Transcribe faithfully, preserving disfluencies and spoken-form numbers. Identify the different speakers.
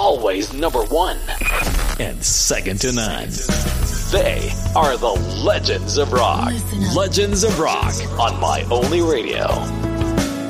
Speaker 1: always number one and second to none. They are the Legends of Rock. Legends of Rock on My Only Radio.